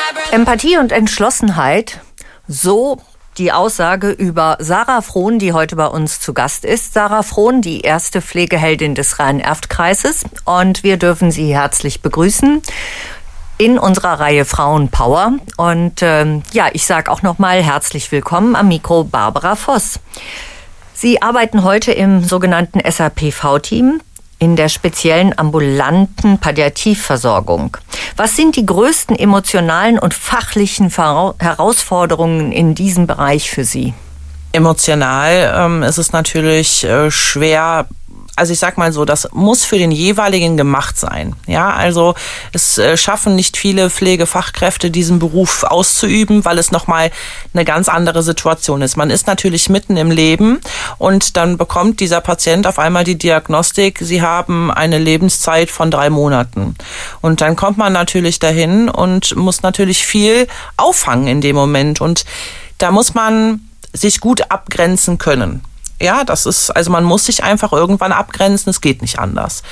Empathie und Entschlossenheit, so die Aussage über Sarah Frohn, die heute bei uns zu Gast ist. Sarah Frohn, die erste Pflegeheldin des Rhein-Erft-Kreises. Und wir dürfen Sie herzlich begrüßen in unserer Reihe Frauenpower. Und ich sage auch nochmal herzlich willkommen am Mikro Barbara Voss. Sie arbeiten heute im sogenannten SAPV-Team in der speziellen ambulanten Palliativversorgung. Was sind die größten emotionalen und fachlichen Herausforderungen in diesem Bereich für Sie? Emotional ist es natürlich schwer. Also ich sag mal so, das muss für den jeweiligen gemacht sein. Ja, also es schaffen nicht viele Pflegefachkräfte, diesen Beruf auszuüben, weil es nochmal eine ganz andere Situation ist. Man ist natürlich mitten im Leben und dann bekommt dieser Patient auf einmal die Diagnostik, Sie haben eine Lebenszeit von 3 Monaten. Und dann kommt man natürlich dahin und muss natürlich viel auffangen in dem Moment. Und da muss man sich gut abgrenzen können. Ja, das ist, also man muss sich einfach irgendwann abgrenzen, es geht nicht anders.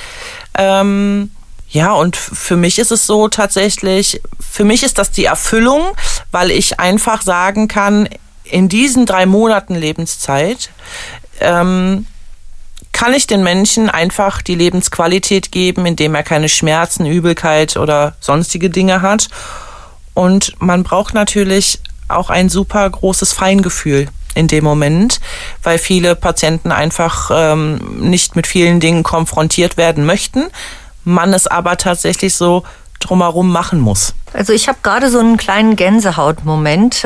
Und für mich ist es so tatsächlich, für mich ist das die Erfüllung, weil ich einfach sagen kann, in diesen 3 Monaten Lebenszeit kann ich den Menschen einfach die Lebensqualität geben, indem er keine Schmerzen, Übelkeit oder sonstige Dinge hat. Und man braucht natürlich auch ein super großes Feingefühl in dem Moment, weil viele Patienten einfach nicht mit vielen Dingen konfrontiert werden möchten, man es aber tatsächlich so drumherum machen muss. Also ich habe gerade so einen kleinen Gänsehautmoment.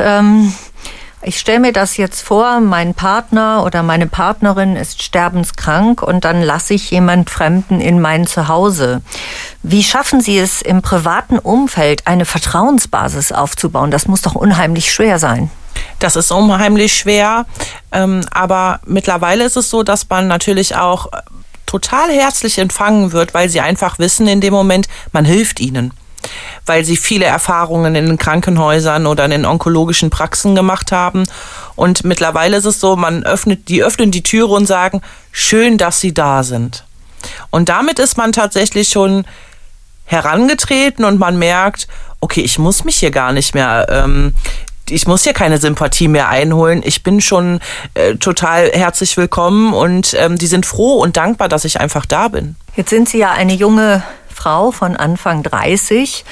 Ich stelle mir das jetzt vor, mein Partner oder meine Partnerin ist sterbenskrank und dann lasse ich jemand Fremden in mein Zuhause. Wie schaffen Sie es im privaten Umfeld, eine Vertrauensbasis aufzubauen? Das muss doch unheimlich schwer sein. Das ist unheimlich schwer, aber mittlerweile ist es so, dass man natürlich auch total herzlich empfangen wird, weil sie einfach wissen in dem Moment, man hilft ihnen. Weil sie viele Erfahrungen in den Krankenhäusern oder in den onkologischen Praxen gemacht haben. Und mittlerweile ist es so, die öffnen die Türe und sagen, schön, dass Sie da sind. Und damit ist man tatsächlich schon herangetreten und man merkt, okay, ich muss mich hier gar nicht mehr ich muss hier keine Sympathie mehr einholen. Ich bin schon total herzlich willkommen und die sind froh und dankbar, dass ich einfach da bin. Jetzt sind Sie ja eine junge Frau von Anfang 30.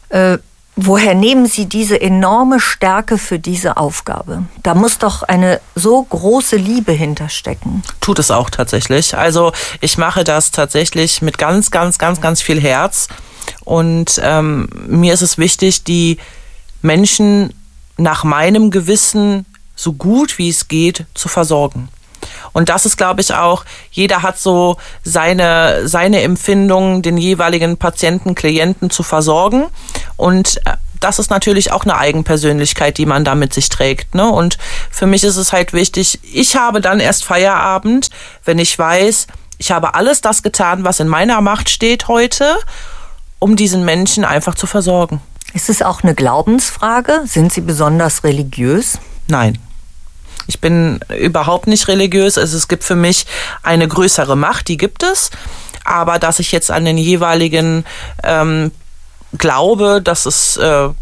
Woher nehmen Sie diese enorme Stärke für diese Aufgabe? Da muss doch eine so große Liebe hinterstecken. Tut es auch tatsächlich. Also ich mache das tatsächlich mit ganz, ganz, ganz, ganz viel Herz. Und mir ist es wichtig, die Menschen nach meinem Gewissen so gut wie es geht zu versorgen. Und das ist, glaube ich, auch, jeder hat so seine Empfindungen, den jeweiligen Patienten, Klienten zu versorgen. Und das ist natürlich auch eine Eigenpersönlichkeit, die man da mit sich trägt, ne? Und für mich ist es halt wichtig, ich habe dann erst Feierabend, wenn ich weiß, ich habe alles das getan, was in meiner Macht steht heute, um diesen Menschen einfach zu versorgen. Ist es auch eine Glaubensfrage? Sind Sie besonders religiös? Nein. Ich bin überhaupt nicht religiös. Also es gibt für mich eine größere Macht, die gibt es. Aber dass ich jetzt an den jeweiligen glaube, das ist,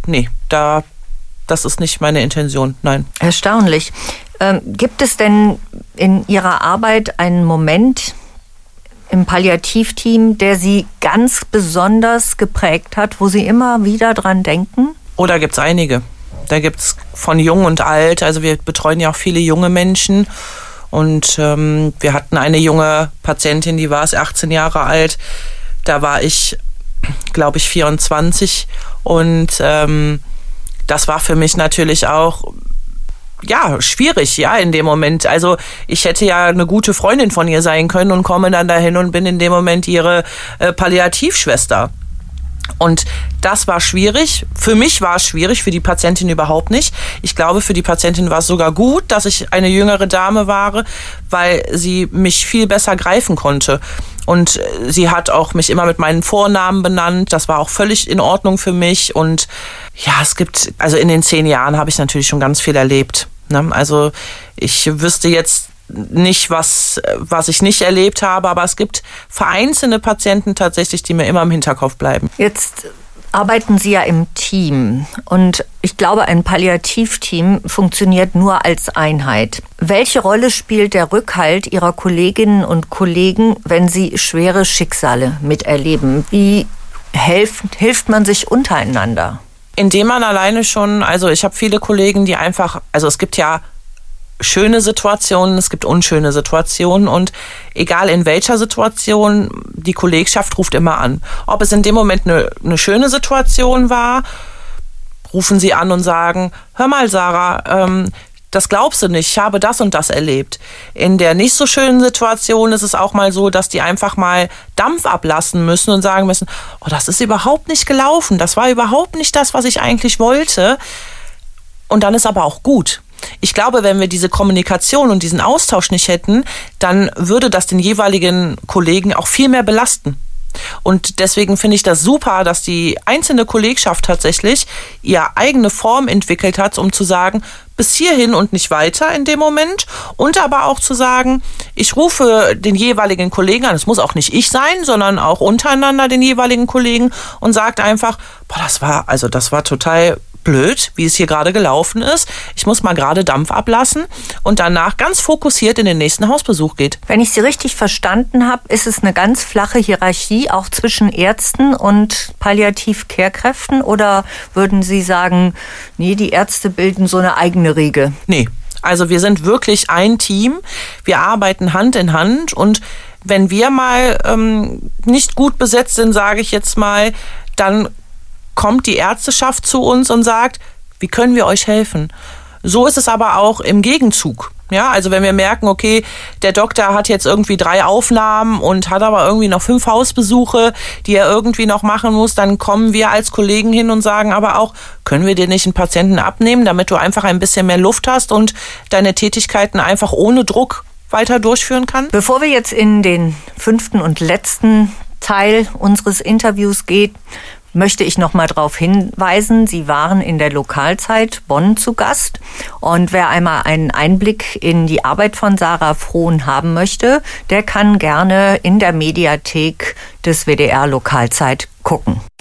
das ist nicht meine Intention. Nein. Erstaunlich. Gibt es denn in Ihrer Arbeit einen Moment im Palliativteam, der Sie ganz besonders geprägt hat, wo Sie immer wieder dran denken? Oh, da gibt's einige. Da gibt's von jung und alt, also wir betreuen ja auch viele junge Menschen und wir hatten eine junge Patientin, die war 18 Jahre alt, da war ich, glaube ich, 24 und das war für mich natürlich auch schwierig, in dem Moment. Also ich hätte ja eine gute Freundin von ihr sein können und komme dann dahin und bin in dem Moment ihre Palliativschwester. Und das war schwierig. Für mich war es schwierig, für die Patientin überhaupt nicht. Ich glaube, für die Patientin war es sogar gut, dass ich eine jüngere Dame war, weil sie mich viel besser greifen konnte. Und sie hat auch mich immer mit meinen Vornamen benannt. Das war auch völlig in Ordnung für mich. Und also in den 10 Jahren habe ich natürlich schon ganz viel erlebt. Ne? Also ich wüsste jetzt nicht, was ich nicht erlebt habe, aber es gibt vereinzelte Patienten tatsächlich, die mir immer im Hinterkopf bleiben. Jetzt arbeiten Sie ja im Team und ich glaube, ein Palliativteam funktioniert nur als Einheit. Welche Rolle spielt der Rückhalt Ihrer Kolleginnen und Kollegen, wenn sie schwere Schicksale miterleben? Wie hilft man sich untereinander? Indem man alleine schon, also ich habe viele Kollegen, die einfach, also es gibt ja schöne Situationen, es gibt unschöne Situationen und egal in welcher Situation, die Kollegschaft ruft immer an. Ob es in dem Moment eine schöne Situation war, rufen sie an und sagen, hör mal Sarah, das glaubst du nicht, ich habe das und das erlebt. In der nicht so schönen Situation ist es auch mal so, dass die einfach mal Dampf ablassen müssen und sagen müssen, oh, das ist überhaupt nicht gelaufen, das war überhaupt nicht das, was ich eigentlich wollte. Und dann ist aber auch gut. Ich glaube, wenn wir diese Kommunikation und diesen Austausch nicht hätten, dann würde das den jeweiligen Kollegen auch viel mehr belasten. Und deswegen finde ich das super, dass die einzelne Kollegschaft tatsächlich ihre eigene Form entwickelt hat, um zu sagen, bis hierhin und nicht weiter in dem Moment. Und aber auch zu sagen, ich rufe den jeweiligen Kollegen an, es muss auch nicht ich sein, sondern auch untereinander den jeweiligen Kollegen und sagt einfach, boah, das war total blöd, wie es hier gerade gelaufen ist. Ich muss mal gerade Dampf ablassen und danach ganz fokussiert in den nächsten Hausbesuch geht. Wenn ich Sie richtig verstanden habe, ist es eine ganz flache Hierarchie auch zwischen Ärzten und Palliativ-Care-Kräften oder würden Sie sagen, nee, die Ärzte bilden so eine eigene Riege? Nee, also wir sind wirklich ein Team. Wir arbeiten Hand in Hand und wenn wir mal nicht gut besetzt sind, sage ich jetzt mal, dann kommt die Ärzteschaft zu uns und sagt, wie können wir euch helfen? So ist es aber auch im Gegenzug. Ja, also wenn wir merken, okay, der Doktor hat jetzt irgendwie 3 Aufnahmen und hat aber irgendwie noch 5 Hausbesuche, die er irgendwie noch machen muss, dann kommen wir als Kollegen hin und sagen aber auch, können wir dir nicht einen Patienten abnehmen, damit du einfach ein bisschen mehr Luft hast und deine Tätigkeiten einfach ohne Druck weiter durchführen kannst? Bevor wir jetzt in den 5. und letzten Teil unseres Interviews gehen, möchte ich noch mal darauf hinweisen, Sie waren in der Lokalzeit Bonn zu Gast. Und wer einmal einen Einblick in die Arbeit von Sarah Frohn haben möchte, der kann gerne in der Mediathek des WDR Lokalzeit gucken.